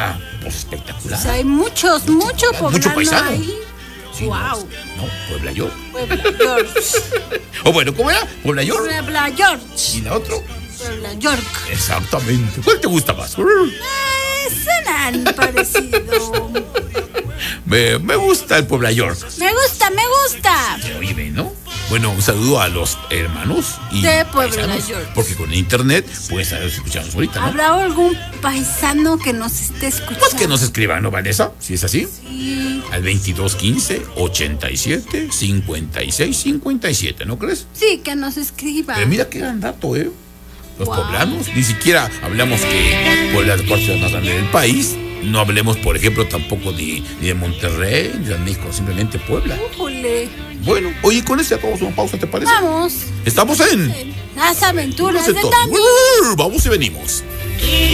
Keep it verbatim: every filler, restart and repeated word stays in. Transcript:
está pues, espectacular. O sea, hay muchos, mucho poblano mucho paisano. ahí. Sí, Wow. No, no, Puebla York. Puebla York. O bueno, ¿cómo era? Puebla York. Puebla York. ¿Y la otra? Puebla York. Exactamente. ¿Cuál te gusta más? Eh, suenan parecido. Me, me gusta el Puebla York. Me gusta, me gusta. Se oye, ¿no? Bueno, un saludo a los hermanos y De Puebla paisanos, York. porque con internet puedes saber si escuchamos ahorita, ¿no? ¿Habrá algún paisano que nos esté escuchando? Pues que nos escriban, ¿no, Vanessa? Si es así. Sí. Al veintidós quince, ochenta y siete, cincuenta y seis, cincuenta y siete, ¿no crees? Sí, que nos escriba. Pero mira qué gran dato, ¿eh? Los Wow. poblanos, ni siquiera hablamos que Puebla es la cuarta ciudad más grande del país. No hablemos, por ejemplo, tampoco de, ni de Monterrey, ni de México, simplemente Puebla. Újole. Bueno, oye, con este acabamos una pausa, ¿te parece? Vamos. Estamos en... Las aventuras de Todo. Dani. Vamos y venimos.